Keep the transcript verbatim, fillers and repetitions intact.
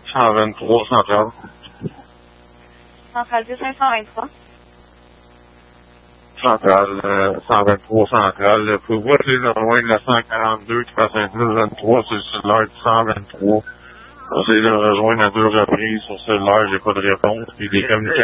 cent vingt-trois, centrale. Centrale deux cinq cent vingt-trois. Centrale, euh, cent vingt-trois, centrale. Pouvez-vous essayer de rejoindre la cent quarante-deux, quatre-vingt-dix, vingt-trois, c'est le cellulaire du cent vingt-trois. Essayez de le rejoindre à deux reprises sur le cellulaire, j'ai pas de réponse. Puis des communications